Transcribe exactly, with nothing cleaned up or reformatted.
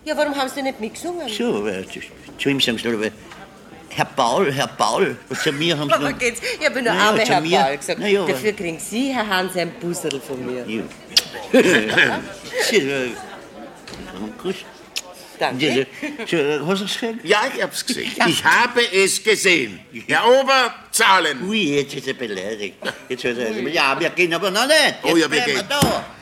Ja, warum haben Sie denn nicht mitgesungen? So, äh, zu, zu ihm sagen sie aber, Herr Paul, Herr Paul. Und zu mir haben sie Aber noch... geht's? Ich habe nur Naja, einmal zu Herr mir- Paul gesagt. Naja, aber- Dafür kriegen Sie, Herr Hans, ein Busserl von mir. Ja. Sie, äh, Kuss. Danke. So, so, hast du es gesehen? Ja, ich hab's gesehen. Ich habe es gesehen. Herr Ober, zahlen. Ui, jetzt ist er beleidigt. Jetzt hat er, ja, wir gehen aber noch nicht. Oh ja, Jetzt wir bleiben gehen. da.